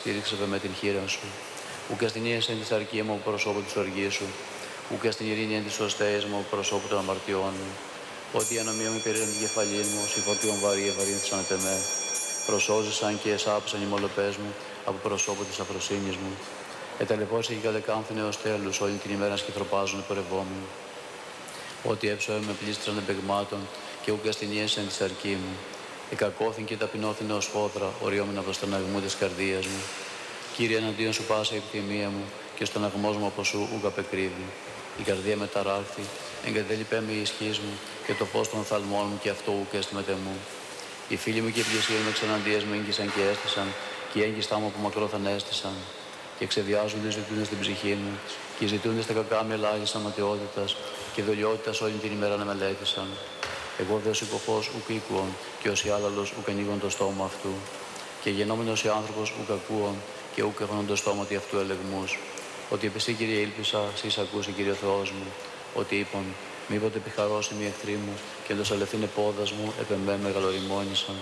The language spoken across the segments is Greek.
στήριξε με την χείρα σου. Ουκ αστηνίεσαι εν της αρκή μου προσώπου της οργής σου. Ουκ αστην ειρήνη εν της σωσταίες μου προσώπου των αμαρτιών μου. Ότι η ανομία μου υπηρέτουν την κεφαλή μου, συμφορτίων βαρύ ευαρύνθησαν επ' εμέ. Προσώζησαν και εσάπησαν οι μολοπές μου από προσώπου της αφροσύνης μου. Εταλαιπώρησε και κατεκάμφθηνε ως τέλους, όλη την ημέρα σκυθροπάζουν πορευόμενοι. Ότι έψωε με πλήστραν εμπεγμάτων και ουκ αστηνίεσαι εν της αρκή μου. Εκακώθην και ταπεινώθην ως φόδρα, οριόμουν από το στεναγμό της καρδίας μου. Κύριε, εναντίον σου πάσα η επιθυμία μου και ο στεναγμός μου από σου ουκ απεκρύβει. Η καρδία με ταράχθη, εγκατέλειπε με η ισχύς μου και το φως των οφθαλμών μου και αυτό ουκ έστιμεται μου. Οι φίλοι μου και οι πλησίοι μου εξαναντίας μου έγκυσαν και έστησαν, και οι έγκυστά μου από μακρόθεν έστησαν. Και ξεδιάζονται οι ζητούντες στην ψυχή μου, και οι ζητούντες στα κακά με ελάχιστης αματιότητας και δολιότητας όλη την ημέρα να μελέτησαν. Εγώ δε ως υποφός ουκ οίκουον, και ως ιάλαλος ουκ ανοίγον το στόμα αυτού. Και γενόμενος οι άνθρωπος ουκ ακούον, και ουκ έχωνον το στόμα του αυτού ελεγμούς. Ότι επ' εσύ, Κύριε, ήλπισα, σεις ακούσει, Κύριε Θεός μου. Ότι είπον, μήποτε επιχαρώσει μη εχθροί μου, και εντός αλευθύνε πόδας μου, επ' εμέ μεγαλοριμόνησαν.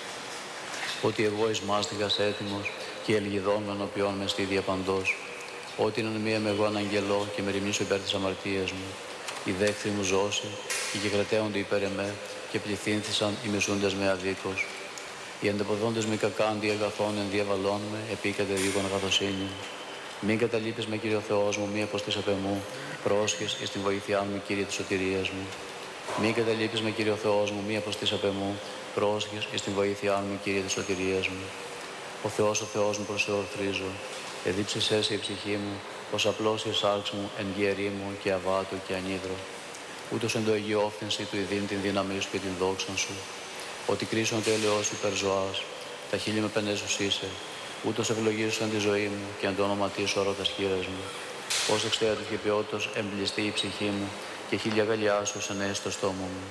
Ότι εγώ εις μάστιγας έτοιμος, και ελγιδών με ενωπιών με στήδια παντός. Ότι είναι μία με εγώ αναγγελώ, και με ρημνήσω υπέρ της αμαρτίας μου. Οι δέχθροι μου ζώσει, και κρατέονται υπέρ εμέ, και πληθύνθησαν οι μεσούντες με αδίκως. Οι ανταποδόντες με κακάντι αγαθών εν διαβαλών με, επίκατε δίκον αγαθοσύνη. Μην καταλείπεις με, Κύριε ο Θεός μου, μη αποστείς απ' εμού, πρόσχες εις την βοήθειά μου, Κύριε της σωτηρίας μου. Μην καταλείπεις με, Κύριε ο Θεός μου, μη αποστείς απ' εμού, πρόσχες εις την βοήθειά μου, Κύριε της σωτηρίας μου. Ο Θεός μου προσεορθρίζω. Εδίψησέ σε η ψυχή μου, ως απλώς η σάρξ μου, εν γερή μου και αβάτου και ανίδρο. Ούτως εν το αγιόφθενση του ειδήν την δύναμή σου και την δόξαν σου. Ότι κρίσον τέλεος υπερζωάς, τα χείλη με πενέσους είσαι. Ούτως ευλογήσουσαν τη ζωή μου και εν το όνομα της ορώ τας χείρας μου. Ως εξτέατος και ποιότητος εμπληστεί η ψυχή μου και χίλια αγκαλιά σου ενέσει στο στόμα μου.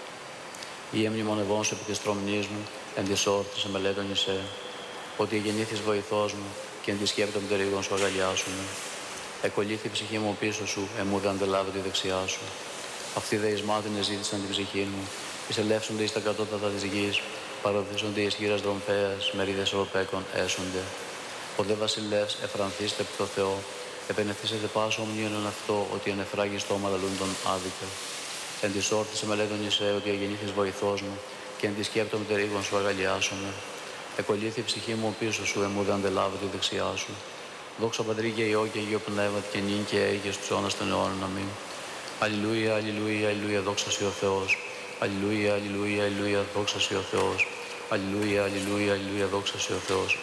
Ή εμνημονευών σου επί της τρομνής μου, εν της όρθης εμελέτων εισέ. Ότι εγεννήθης βοηθός μου και εν τη σκέπτων τερίγων σου αγκαλιάσουμε. Εκολύθη η ψυχή μου πίσω σου, εμού δε αντελάβει τη δεξιά σου. Αυτοί δε εις μάτιν εζήτησαν την ψυχή μου, εισελεύσονται εις τα κατώτατα της γης, παροδίσονται εις γύρας δρομφέας, μερίδες ευρωπαϊκών έσονται. Ο δε βασιλεύς εφρανθήστε επί το Θεό, επενεθήσετε πάσο ομνίων αυτό, ότι ενεφράγει στόμα λαλούν τον άδικα. Εν της όρθης εμελέτων εισέ, ότι εγεννήθης βοηθός μου, και εν τη σκέπτων τερίγων σου αγκαλιάσουμε. Εκολύθη η ψυχή μου πίσω σου, εμού δε αντελάβει τη δεξιά σου. Δόξα Πατρί και Υιό και Αγίο Πνεύμα και νυν και έγε στους αιώνας των αιώνων. Αμήν. Αλληλούια, αλληλούια, αλληλούια, δόξα σοι ο Θεός. Αλληλούια, αλληλούια, αλληλούια, δόξα σοι ο Θεός. Αλληλούια, αλληλούια, αλληλούια, δόξα σοι ο Θεός.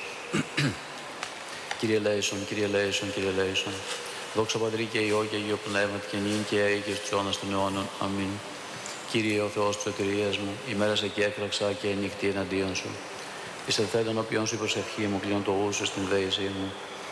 Κύριε Λέησον, Κύριε Λέησον, Κύριε Λέησον. Δόξα Πατρί και Υιό και Αγίο Πνεύμα και νυν και έγε στους αιώνας των αιώνων. Αμήν. Κύριε ο Θεός της σωτηρίας μου, ημέρασε και έκραξα και νυχτή εναντίον σου. Πιστευθέντων οποίων σου η προσευχή μου, κλείνω το ούσο στην δέησή μου.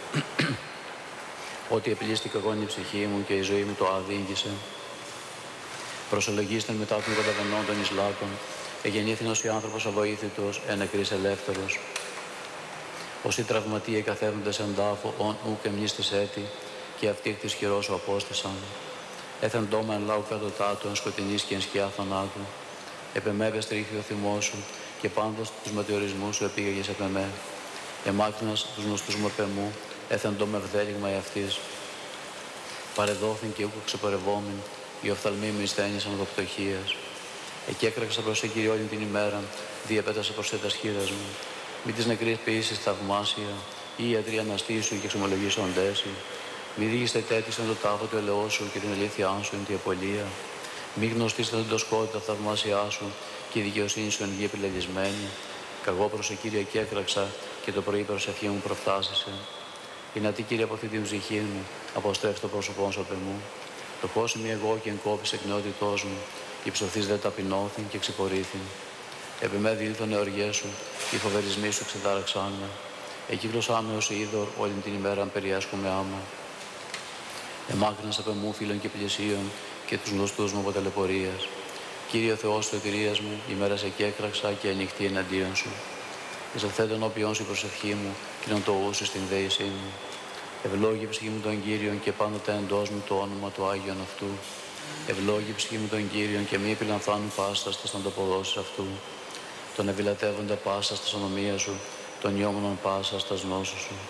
Ότι επιλύστηκα εγώ η ψυχή μου και η ζωή μου το αδίγγισε. Προσολογίστε μετά των καταβενών των Ισλάκων, εγεννήθηνος η άνθρωπος αβοήθητος, εν νεκρής ελεύθερος. Όσοι τραυματίε καθέρνοντες εν τάφο, ον ουκ εμνίστης έτη, και αυτοί εκ της χειρός σου απόστησαν. Έθεν τόμα εν λαού κατωτάτου, εν σκοτεινής και εν σκιά θανάτου. Επεμέβες τρίχει ο θυμός σου, και πάντως τους μετεωρισμούς σου επήγαγες επ' εμέ. Εμάκρυνας τους γνωστούς μου επ' εμού, έθεν το με ευδέλιγμα εαυτής. Παρεδόθην και ούκο ξεπορευόμην, οι οφθαλμοί μου εισθένησαν δοκτοχίας. Εκεί έκραξα προς Κύριε όλη την ημέρα, διεπέτασα προς τας χείρας μου. Μη της νεκρής ποιήσεις θαυμάσια, ή οι ιατροί αναστήσου και εξομολογήσοντές σου. Μη δίγεις τετέτησαν το τάφο του ελαιός σου και την αλήθειά σου εν τη απολία. Μη γνωστήστε την τοσκότητα θαυμάσια σου και η δικαιοσύνη σου εν γη επιλελισμένη. Καγώ προς Κύριε και έκραξα και το πρωί προσευχή μου προφτάσισε. Δυνατή Κύριε από αυτή την ψυχή μου, αποστρέφει το πρόσωπό σου απ' εμού. Το πώς είμαι εγώ και εγκόπης εκ νεότητός μου, υψωθείς δε ταπεινώθην και ξυπορήθην. Επί με διήλθον εωργές σου, οι φοβερισμοί σου ξετάραξάν με. Εκύκλωσά με ως είδωρ όλη την ημέρα περιέσκομαι άμα. Εμάκρυνας απ' εμού φίλων και πλησίων και τους γνωστούς μου από ταλαιπωρίας. Κύριε Θεός του εταιρείας μου, ημέρα σε και έκραξα και ανοιχτή εναντίον σου. Εισελθέντων όποιον σου η προσευχή μου, κλείνω το ούσου στην δέησή μου. Ευλόγη ψυχή μου τον Κύριον και πάντοτε εντός μου το όνομα του Άγιον αυτού. Ευλόγη ψυχή μου τον Κύριον και μη επιλαμβάνουν πάσα στα να το αποδώσεις αυτού. Τον ευηλατεύοντα πάσα στα ονομία σου, τον ιόμονον πάσα στα γνώσου σου.